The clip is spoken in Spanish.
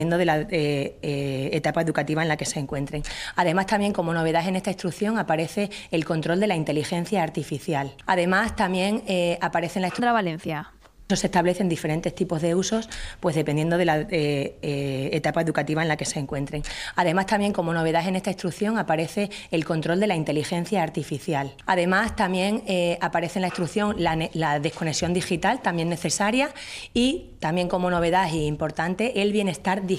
de la etapa educativa en la que se encuentren. Además, también como novedad en esta instrucción aparece el control de la inteligencia artificial. Además, también aparece en la instrucción Valencia. se establecen diferentes tipos de usos, pues dependiendo de la etapa educativa en la que se encuentren. Además, también como novedad en esta instrucción aparece el control de la inteligencia artificial. Además, también aparece en la instrucción la desconexión digital, también necesaria, y también como novedad e importante el bienestar digital.